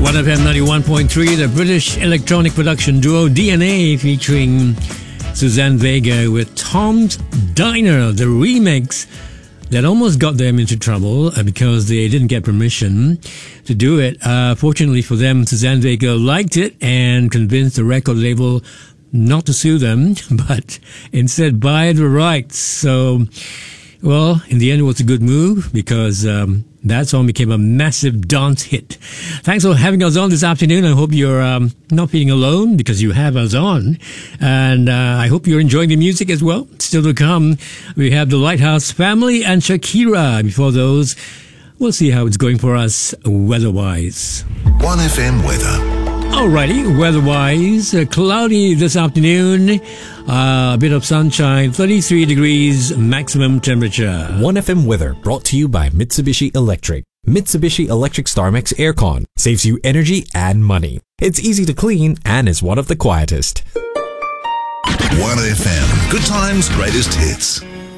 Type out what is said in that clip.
1FM 91.3, the British electronic production duo DNA featuring Suzanne Vega with Tom's Diner, the remix that almost got them into trouble because they didn't get permission to do it. Fortunately for them, Suzanne Vega liked it and convinced the record label not to sue them, but instead buy the rights. So, well, in the end, it was a good move because that song became a massive dance hit. Thanks for having us on this afternoon. I hope you're not feeling alone because you have us on. And I hope you're enjoying the music as well. Still to come, we have the Lighthouse Family and Shakira. Before those, we'll see how it's going for us weather-wise. 1FM weather. Alrighty, weather-wise, cloudy this afternoon, a bit of sunshine, 33 degrees maximum temperature. 1FM weather brought to you by Mitsubishi Electric. Mitsubishi Electric StarMax Aircon saves you energy and money. It's easy to clean and is one of the quietest. 1FM, good times, greatest hits.